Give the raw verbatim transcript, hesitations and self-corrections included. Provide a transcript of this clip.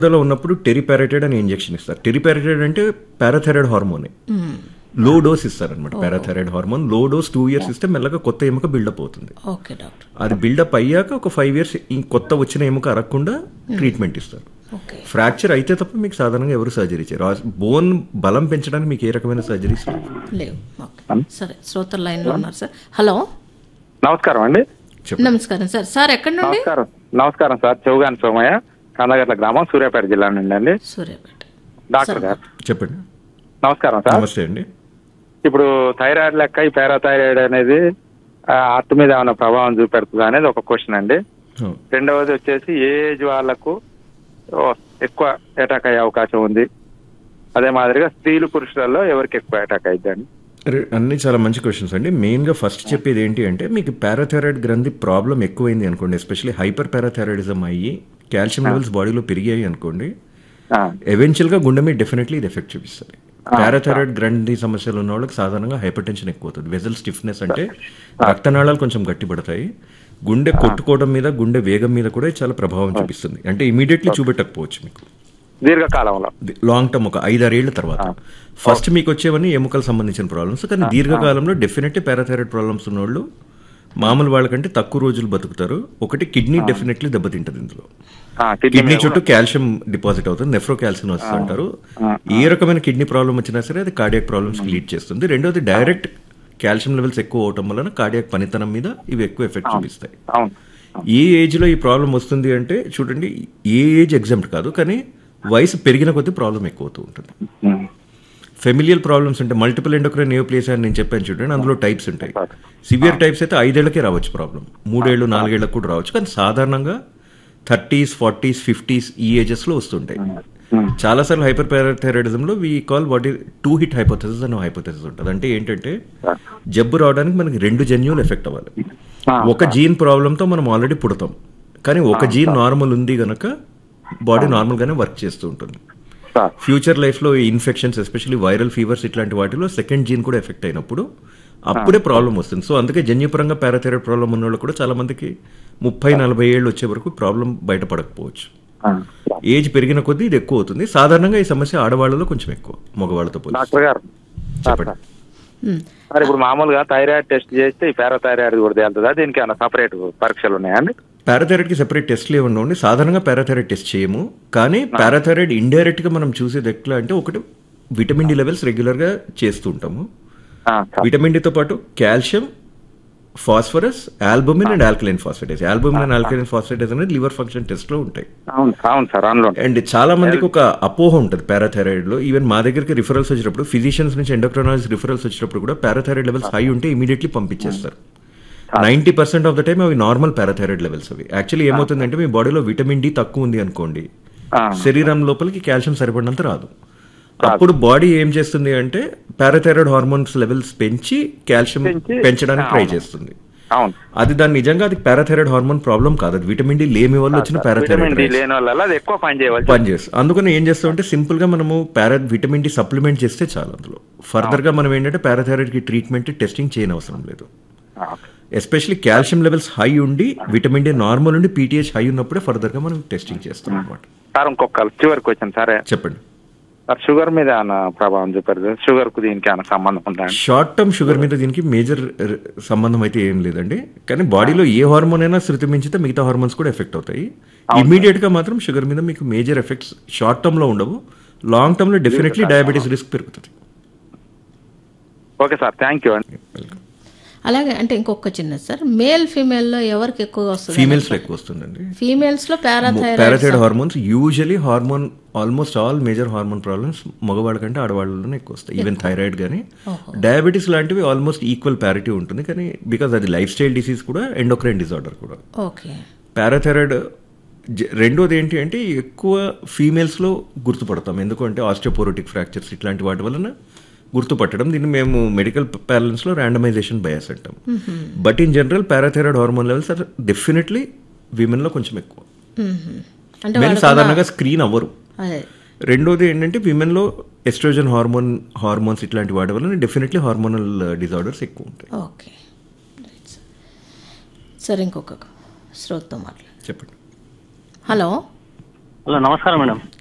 లో ఉన్నప్పుడు టెరిపారటైడ్ అనే ఇంజెక్షన్ ఇస్తారు. టెరిపారటైడ్ అంటే పారాథైరాయిడ్ హార్మోన్, లో డోస్ ఇస్తారనమాట. Parathyroid hormone low dose two years ఇస్తే మెల్లగా కొత్త ఎముక బిల్డప్ అవుతుంది. Okay doctor. అది బిల్డప్ అయ్యాక ఒక ఫైవ్ ఇయర్స్ ఈ కొత్త వచ్చిన ఎముక అరగకుండా ట్రీట్మెంట్ ఇస్తారు. ఓకే. ఫ్రాక్చర్ అయితే తప్ప మీకు సాధారణంగా ఎవరు సర్జరీ చేయరు. బోన్ బలం పెంచడానికి మీకు ఏ రకమైన సర్జరీస్ లేవు. ఓకే సరే, శ్రోతల లైన్ లో ఉన్నారు సార్. హలో, నమస్కారం అండి. నమస్కారం సార్. సార్ ఎక్కడి నుండి? నమస్కారం నమస్కారం సార్. చౌగాని సోమయ్య, కందగట్ల గ్రామం, సూర్యాపేట జిల్లా నుండి అండి. సూర్యాపేట. డాక్టర్ గారు చెప్పండి. నమస్కారం సార్. నమస్తే అండి. ఇప్పుడు థైరాయిడ్ లెక్క ఈ పారాథైరాయిడ్ అనేది హార్ట్ మీద ఏమైనా ప్రభావం చూపెడుతుందా అనేది ఒక క్వశ్చన్ అండి. రెండవది వచ్చేసి ఏ ఏజ్ వాళ్ళకు ఎక్కువ అటాక్ అయ్యే అవకాశం ఉంది, అదే మాదిరిగా స్త్రీలు పురుషులలో ఎవరికి ఎక్కువ అటాక్ అయిద్దండి? అన్ని చాలా మంచి క్వశ్చన్స్ అండి. మెయిన్గా ఫస్ట్ చెప్పేది ఏంటి అంటే, మీకు పారాథైరాయిడ్ గ్రంథి ప్రాబ్లం ఎక్కువైంది అనుకోండి, ఎస్పెషల్లీ హైపర్ పారాథైరాయిడిజం అయ్యి కాల్షియం లెవెల్స్ బాడీలో పెరిగాయి అనుకోండి, ఎవెన్చువల్గా గుండె మీద డెఫినెట్లీ ఇది ఎఫెక్ట్ చూపిస్తుంది. పారాథైరాయిడ్ గ్రంథి సమస్యలు ఉన్న వాళ్ళకి సాధారణంగా హైపర్ టెన్షన్ ఎక్కువ అవుతుంది. వెజల్ స్టిఫ్నెస్ అంటే రక్తనాళాలు కొంచెం గట్టిపడతాయి. గుండె కొట్టుకోవడం మీద, గుండె వేగం మీద కూడా చాలా ప్రభావం చూపిస్తుంది. అంటే ఇమీడియట్లీ చూపెట్టకపోవచ్చు మీకు, దీర్ఘకాలంలో లాంగ్ టర్మ్ ఒక ఐదారేళ్ల తర్వాత. ఫస్ట్ మీకు వచ్చేవన్నీ ఎముకలకు సంబంధించిన ప్రాబ్లమ్స్, కానీ దీర్ఘకాలంలో డెఫినెట్లీ పారాథైరాయిడ్ ప్రాబ్లమ్స్ ఉన్నోళ్ళు మామూలు వాళ్ళకంటే తక్కువ రోజులు బతుకుతారు. ఒకటి కిడ్నీ డెఫినెట్లీ దెబ్బతింటది. ఇందులో కిడ్నీ చుట్టూ కాల్షియం డిపాజిట్ అవుతుంది, నెఫ్రో కాల్సినోసిస్ అంటారు. ఏ రకమైన కిడ్నీ ప్రాబ్లం వచ్చినా సరే అది కార్డియాక్ ప్రాబ్లమ్స్ లీడ్ చేస్తుంది. రెండోది డైరెక్ట్ కాల్షియం లెవెల్స్ ఎక్కువ అవటం వలన కార్డియాక్ పనితనం మీద ఇవి ఎక్కువ ఎఫెక్ట్ చూపిస్తాయి. ఏ ఏజ్ లో ఈ ప్రాబ్లం వస్తుంది అంటే చూడండి, ఏ ఏజ్ ఎగ్జాంపుల్ కాదు, కానీ వయసు పెరిగిన కొద్దీ ప్రాబ్లం ఎక్కువ అవుతూ ఉంటుంది. ఫెమిలియల్ ప్రాబ్లమ్స్ అంటే మల్టిపుల్ ఎండోక్రైన్ నియోప్లేసియా అని నేను చెప్పాను చూడండి, అందులో టైప్స్ ఉంటాయి. సివియర్ టైప్స్ అయితే ఐదేళ్లకే రావచ్చు ప్రాబ్లం, మూడేళ్ళు నాలుగేళ్లకు కూడా రావచ్చు. కానీ సాధారణంగా థర్టీస్ ఫార్టీస్ ఫిఫ్టీస్ ఈ ఏజెస్ లో వస్తుంటాయి. చాలాసార్లు హైపర్ పారాథైరాయిడిజంలో వీ కాల్ వాట్ ఈ టూ హిట్ హైపోథెసిస్ అనే హైపోథెసిస్ ఉంటుంది. అంటే ఏంటంటే జబ్బు రావడానికి మనకి రెండు జన్యువులు ఎఫెక్ట్ అవ్వాలి. ఒక జీన్ ప్రాబ్లంతో మనం ఆల్రెడీ పుడతాం, కానీ ఒక జీన్ నార్మల్ ఉంది గనక బాడీ నార్మల్ గానే వర్క్ చేస్తూ ఉంటుంది. ఫ్యూచర్ లైఫ్ లో ఇన్ఫెక్షన్స్, ఎస్పెషల్లీ వైరల్ ఫీవర్స్ ఇట్లాంటి వాటిలో సెకండ్ జీన్ కూడా ఎఫెక్ట్ అయినప్పుడు అప్పుడే ప్రాబ్లం వస్తుంది. సో అందుకే జన్యుపరంగా పారాథైరాయిడ్ ప్రాబ్లం ఉన్న వాళ్ళు కూడా చాలా మందికి ముప్పై నలభై ఏళ్ళు వచ్చే వరకు ప్రాబ్లం బయటపడకపోవచ్చు. ఏజ్ పెరిగిన కొద్దీ ఇది ఎక్కువ అవుతుంది. సాధారణంగా ఈ సమస్య ఆడవాళ్ళలో కొంచెం ఎక్కువ, మగవాళ్ళతో పోలి. డాక్టర్ గారు చెప్పండి. మరి ఇప్పుడు మామూలుగా థైరాయిడ్ టెస్ట్ చేస్తే ఈ పారాథైరాయిడ్ కూడా తేలుతుందా? దీనికి ఏమైనా సపరేట్ పరీక్షలు ఉన్నాయండి? పారాథైరాయిడ్ కి సెపరేట్ టెస్ట్లు ఏమన్నా ఉండి, సాధారణంగా పారాథైరాయిడ్ టెస్ట్ చేయము. కానీ పారాథైరాయిడ్ ఇండైరెక్ట్ గా మనం చూసేది ఎట్లా అంటే, ఒకటి విటమిన్ డి లెవెల్స్ రెగ్యులర్ గా చేస్తూ ఉంటాము. విటమిన్ డితో పాటు calcium, phosphorus, albumin and alkaline phosphatase. Albumin and alkaline phosphatase అనేది లివర్ ఫంక్షన్ టెస్ట్ లో ఉంటాయి. అండ్ చాలా మందికి ఒక అపోహ ఉంటుంది పారాథైరాయిడ్ లో. ఈవెన్ మా దగ్గరికి రిఫరల్స్ వచ్చినప్పుడు, ఫిజిషియన్స్ నుంచి ఎండోక్రైనాలజిస్ట్ రిఫరల్స్ వచ్చినప్పుడు కూడా పారాథైరాయిడ్ లెవెల్స్ హై ఉంటే ఇమీడియట్లీ పంపించేస్తారు. Ninety percent of the time అవి నార్మల్ పారాథైరాయిడ్ లెవెల్స్. అవి యాక్చువల్లీ ఏమవుతుందంటే, మీ బాడీలో విటమిన్ డి తక్కువ ఉంది అనుకోండి, శరీరం లోపలికి కాల్షియం సరిపడినంత రాదు. అప్పుడు బాడీ ఏం చేస్తుంది అంటే పారాథైరాయిడ్ హార్మోన్స్ లెవెల్స్ పెంచి కాల్షియం పెంచడానికి ట్రై చేస్తుంది. అది దాని నిజంగా అది పారాథైరాయిడ్ హార్మోన్ ప్రాబ్లం కాదు, అది విటమిన్ డి లేమి వల్ల వచ్చిన పారాథైరాయిడ్ పనిచేస్తుంది. అందుకని ఏం చేస్తామంటే, సింపుల్ గా మనము పారా విటమిన్ డి సప్లిమెంట్ చేస్తే చాలు. అందులో ఫర్దర్ గా మనం ఏంటంటే పారాథైరాయిడ్ కి ట్రీట్మెంట్ టెస్టింగ్ చేయని అవసరం లేదు. ఎస్పెషల్లీ కాల్షియం లెవెల్స్ హై ఉండి విటమిన్ డి నార్మల్ ఉండి పీటీహెచ్ హై ఉన్నప్పుడే ఫర్దర్ గా మనం టెస్టింగ్ చేస్తాం అనమాట. సార్ ఇంకొక చివరికి వచ్చాను సార్, చెప్పండి. షుగర్ మీద ప్రభావం చూపారు, షుగర్ కు దీనికి ఏమైనా సంబంధం ఉందా? షార్ట్ టర్మ్ షుగర్ మీద దీనికి మేజర్ సంబంధం అయితే ఏం లేదండి. కానీ బాడీలో ఏ హార్మోన్ అయినా శృతి మించితే మిగతా హార్మోన్స్ కూడా ఎఫెక్ట్ అవుతాయి. ఇమీడియట్ గా మాత్రం షుగర్ మీద మీకు మేజర్ ఎఫెక్ట్స్ షార్ట్ టర్మ్ లో ఉండవు. లాంగ్ టర్మ్ లో డెఫినెట్లీ డయాబెటీస్ రిస్క్ పెరుగుతుంది. ఓకే సార్, థ్యాంక్ యూ అండి. అలాగే అంటే ఇంకొక చిన్న సార్, మేల్ ఫీమేల్ లో ఎవరికి ఎక్కువగా వస్తుంది? ఫీమేల్స్ లో ఎక్కువ వస్తుందండి. ఫీమేల్స్ లో parathyroid hormones usually hormone almost all major hormone problems మగవాళ్ళ కంటే ఆడవాళ్ళలోనే ఎక్కువ వస్తాయి. ఈవెన్ థైరాయిడ్ కానీ డయాబెటీస్ లాంటివి ఆల్మోస్ట్ ఈక్వల్ ప్యారిటీ ఉంటుంది. కానీ బికాస్ అది లైఫ్ స్టైల్ డిసీజ్ కూడా, ఎండోక్రైన్ డిజార్డర్ కూడా. ఓకే. పారాథైరాయిడ్ రెండోది ఏంటి అంటే, ఎక్కువ ఫీమేల్స్ లో గుర్తుపడతాం. ఎందుకంటే ఆస్టియోపోరోటిక్ ఫ్రాక్చర్స్ ఇట్లాంటి వాటి వలన గుర్తుపట్టడం. దీన్ని మేము మెడికల్ ప్యారలెన్స్ లో ర్యాండమైజేషన్ బయాస్ అంటాం. But in general parathyroid hormone levels are definitely women లో కొంచెం ఎక్కువ. మెన్ సాధారణంగా స్క్రీన్ అవ్వరు. రెండోది ఏంటంటే, విమెన్ లో ఎస్ట్రోజన్ హార్మోన్ హార్మోన్స్ ఇట్లాంటి వాటి వల్ల డెఫినెట్లీ హార్మోనల్ డిజార్డర్స్ ఎక్కువ ఉంటాయి. ఓకే సరే, ఇంకొక శ్రోతతో మాట్లాడు. చెప్పండి. హలో హలో నమస్కారం మేడం.